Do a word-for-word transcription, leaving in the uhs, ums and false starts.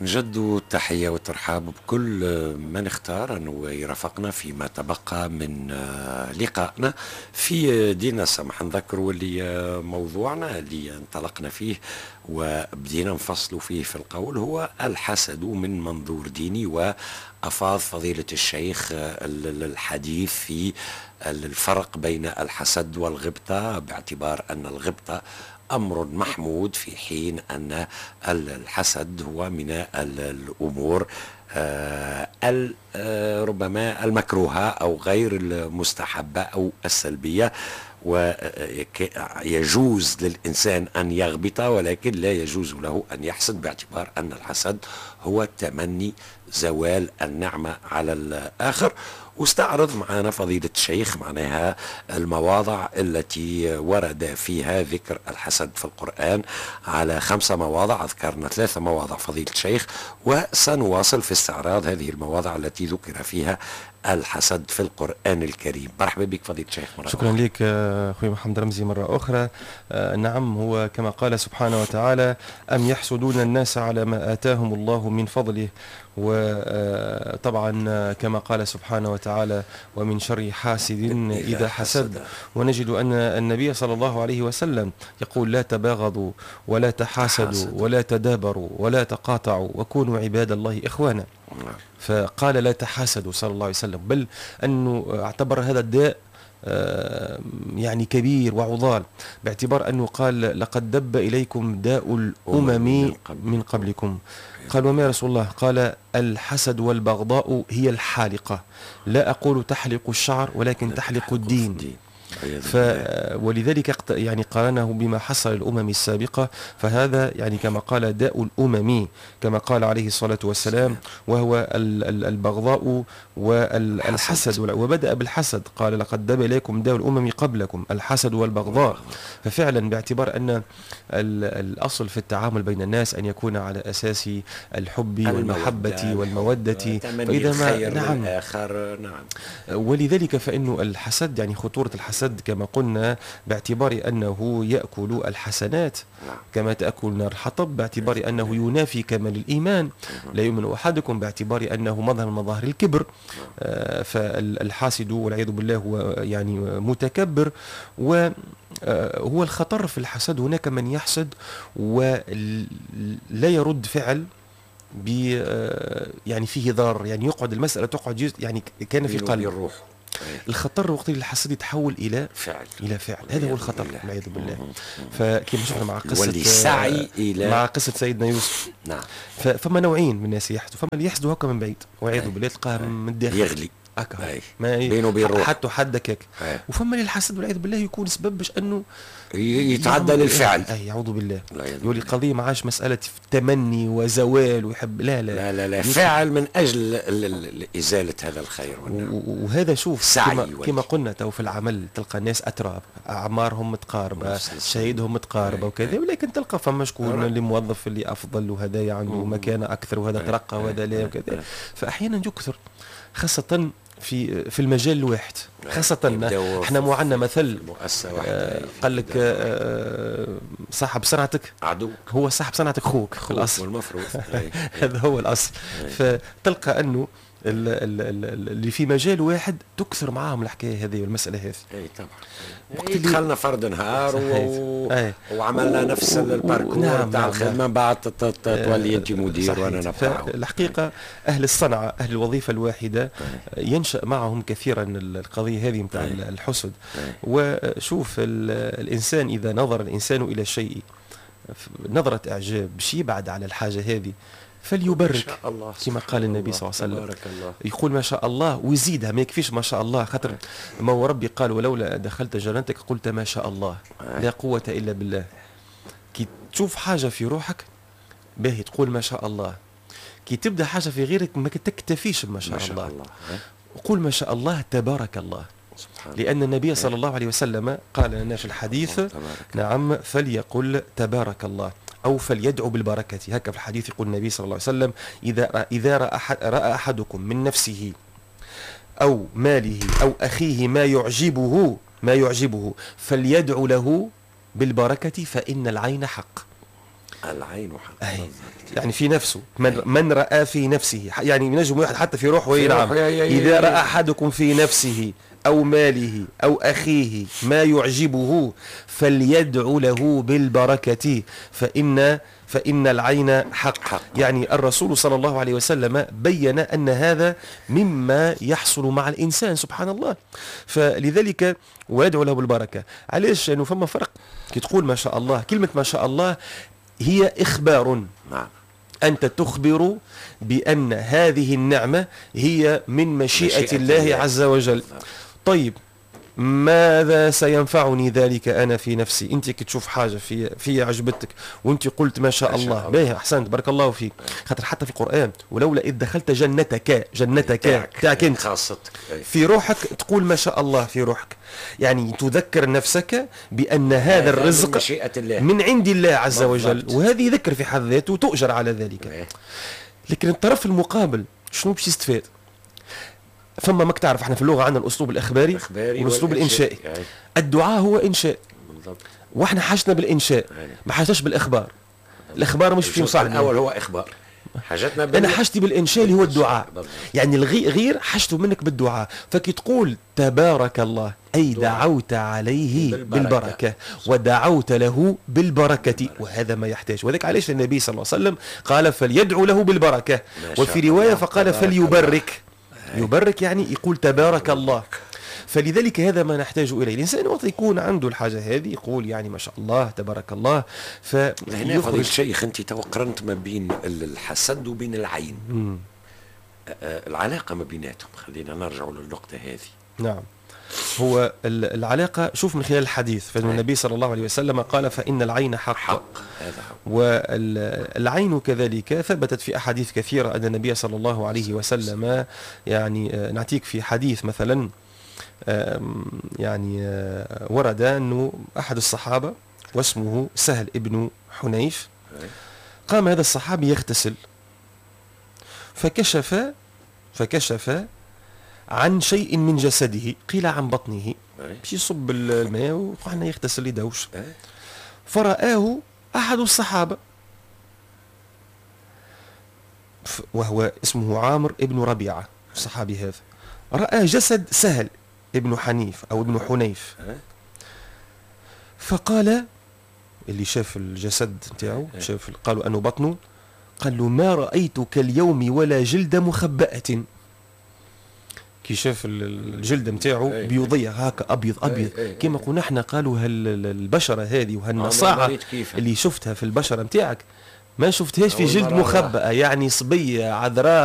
نجد التحية والترحاب بكل من اختار أنه يرافقنا فيما تبقى من لقائنا في دينا السمح. نذكروا اللي موضوعنا اللي انطلقنا فيه وبدينا نفصلوا فيه في القول هو الحسد من منظور ديني، وأفاض فضيلة الشيخ الحديث في الفرق بين الحسد والغبطة، باعتبار أن الغبطة أمر محمود في حين أن الحسد هو من الأمور ربما المكروهة أو غير المستحبة أو السلبية، ويجوز للإنسان أن يغبط ولكن لا يجوز له أن يحسد، باعتبار أن الحسد هو تمني زوال النعمة على الآخر. واستعرض معنا فضيلة الشيخ معناها المواضع التي ورد فيها ذكر الحسد في القرآن على خمسة مواضع، ذكرنا ثلاثة مواضع فضيلة الشيخ، وسنواصل في استعراض هذه المواضع التي ذكر فيها الحسد في القرآن الكريم. مرحبا بك فضيلة الشيخ مرة شكرا أخرى. لك أخوي محمد رمزي مرة أخرى. آه نعم، هو كما قال سبحانه وتعالى: أم يحسدون الناس على ما آتاهم الله من فضله. وطبعا كما قال سبحانه وتعالى: ومن شر حاسد إذا حسد. ونجد أن النبي صلى الله عليه وسلم يقول: لا تباغضوا ولا تحاسدوا ولا تدابروا ولا تقاطعوا وكونوا عباد الله إخوانا. فقال لا تحاسدوا صلى الله عليه وسلم، بل أنه اعتبر هذا الداء يعني كبير وعضال، باعتبار أنه قال: لقد دب إليكم داء الأمم من قبلكم. قال: وما يا رسول الله؟ قال: الحسد والبغضاء هي الحالقة، لا أقول تحلق الشعر ولكن تحلق الدين. ف ولذلك يعني قارنه بما حصل الأمم السابقة، فهذا يعني كما قال داء الأمم كما قال عليه الصلاة والسلام، وهو البغضاء والحسد. وبدأ بالحسد، قال: لقد دب إليكم داء الأمم قبلكم الحسد والبغضاء. ففعلا باعتبار أن الأصل في التعامل بين الناس أن يكون على أساس الحب والمحبة والمودة، فإذا ما نعم الآخر نعم. ولذلك فإنه الحسد يعني خطورة الحسد كما قلنا باعتبار أنه يأكل الحسنات كما تأكل نار الحطب، باعتبار أنه ينافي كمال الإيمان، لا يؤمن أحدكم، باعتبار أنه مظهر من مظاهر الكبر. فالحاسد والعياذ بالله هو يعني متكبر، وهو الخطر في الحسد. هناك من يحسد ولا يرد فعل ب يعني فيه ضرر، يعني يقعد المسألة تقعد يعني كان في قلب الروح. الخطر وقت الحسد يتحول الى فعل الى فعل هذا هو الخطر والعياذ بالله. فكما شفنا مع قصه السعي الى مع قصه سيدنا يوسف، نعم، فما نوعين من الناس يحسدوا، فما اللي يحسدوا هكا من بعيد والعياذ بالله تلقاه من الداخل يغلي هكا ما بينه وبين روحه حتى حدك هيك، وفما اللي الحسد والعياذ بالله يكون سبب باش انه يتعدى للفعل. اي اعوذ بالله، يولي قضيه ما عادش مساله تمني وزوال ويحب، لا لا لا لا, لا. فعل من اجل ازاله هذا الخير. وهذا شوف كما, كما قلنا تو في العمل تلقى الناس اتراب، اعمارهم متقاربه، شهيدهم متقاربه وكذا، ولكن تلقى فما شكون اللي موظف اللي افضل وهذا عنده مكانه اكثر وهذا ترقى وهذا لا وكذا. فاحيانا يكثر خاصه في في المجال الواحد، خاصة احنا مو عندنا مثل آه قال لك آه صاحب صنعتك عدوك، هو صاحب صنعتك خوك في الأصل المفروض. هذا هو الأصل. فتلقى أنه اللي في مجال واحد تكثر معاهم الحكايه هذه والمساله هذه. اي طبعا. وقت اللي دخلنا فرد نهار و... وعملنا نفس الباركور نعم تاع الخدمه، نعم. بعد تولي انت مدير وانا نفع. الحقيقه اهل الصنعه اهل الوظيفه الواحده ينشا معهم كثيرا القضيه هذه نتاع الحسد. وشوف الانسان اذا نظر الانسان الى الشيء نظره اعجاب باش يبعد على الحاجه هذه فليبرك كما قال النبي صلى الله عليه وسلم، يقول ما شاء الله ويزيدها، ما يكفيش ما شاء الله، خاطر ما هو ربي قال ولولا دخلت جنتك قلت ما شاء الله لا قوة إلا بالله. كي تشوف حاجة في روحك باهي تقول ما شاء الله، كي تبدأ حاجة في غيرك ما تكتفيش بما شاء الله، قول ما شاء الله تبارك الله، لأن النبي صلى الله عليه وسلم قال لنا في الحديث نعم فليقل تبارك الله أو فليدعو بالبركة. هكذا في الحديث يقول النبي صلى الله عليه وسلم إذا إذا رأى, أحد رأى أحدكم من نفسه أو ماله أو أخيه ما يعجبه ما يعجبه فليدعو له بالبركة فإن العين حق. العين حق. يعني في نفسه، من, من رأى في نفسه، يعني نجم واحد حتى في روحه. نعم، إذا رأى أحدكم في نفسه أو ماله أو أخيه ما يعجبه فليدعو له بالبركة فإن فإن العين حق. حق. يعني الرسول صلى الله عليه وسلم بين أن هذا مما يحصل مع الإنسان، سبحان الله. فلذلك ويدعو له بالبركة. علاش؟ لأنه فما فرق كي تقول ما شاء الله، كلمة ما شاء الله هي إخبار. نعم. أنت تخبر بأن هذه النعمة هي من مشيئة, مشيئة الله, الله عز وجل. طيب ماذا سينفعني ذلك أنا في نفسي؟ أنت كي تشوف حاجة في في عجبتك وأنت قلت ما شاء الله، باهي أحسنت بارك الله فيك. خاطر حتى في القرآن ولولا إذ دخلت جنتك جنتك تاعك أنت خاصتك في روحك تقول ما شاء الله في روحك، يعني تذكر نفسك بأن هذا الرزق من, من عند الله عز وجل، وهذه ذكر في حد ذاته وتؤجر على ذلك. لكن الطرف المقابل شنو باش يستفاد؟ فما ماك تعرف احنا في اللغه عندنا الاسلوب الاخباري والاسلوب الانشائي. يعني. الدعاء هو انشاء بالضبط، واحنا حاجتنا بالانشاء يعني. ما حاجتش بالاخبار. الاخبار مش في مصلحه. الاول هو اخبار، حاجتنا بال... انا حاجتي بالانشاء اللي هو الدعاء بالضبط. يعني الغي غير حاجته منك بالدعاء. فكي تقول تبارك الله اي دعوت عليه بالبركه, بالبركة. ودعوت له بالبركه، بالبركة. وهذا ما يحتاج. وذلك علاش النبي صلى الله عليه وسلم قال فليدعو له بالبركه، وفي روايه فقال فليبرك. يبرك يعني يقول تبارك الله. فلذلك هذا ما نحتاج إليه. الإنسان وقت يكون عنده الحاجة هذه يقول يعني ما شاء الله تبارك الله. فهنا فضيلة الشيخ أنت توقرنت ما بين الحسد وبين العين. مم. العلاقة ما بيناتهم، خلينا نرجع للنقطة هذه. نعم، هو العلاقة شوف من خلال الحديث، فإن النبي صلى الله عليه وسلم قال فإن العين حق, حق. والعين كذلك ثبتت في أحاديث كثيرة أن النبي صلى الله عليه وسلم يعني نعطيك في حديث مثلا يعني ورد أنه أحد الصحابة واسمه سهل ابن حنيف، قام هذا الصحابي يغتسل فكشف فكشف عن شيء من جسده، قيل عن بطنه، باش يصب الماء وقعنا يغتسل يدوش. فرآه أحد الصحابة وهو اسمه عامر ابن ربيعة الصحابي هذا، رأى جسد سهل ابن حنيف أو ابن حنيف، فقال اللي شاف الجسد نتاعو شاف قالوا أنه بطنه، قال له ما رأيتك اليوم ولا جلد مخبأة. كي شاف الجلد نتاعو بيضية هكا أبيض أبيض كما قلنا احنا، قالوا هالبشرة هذه وهالنصاعة اللي شفتها في البشرة نتاعك ما شفتهاش في جلد مخبأة، يعني صبية عذراء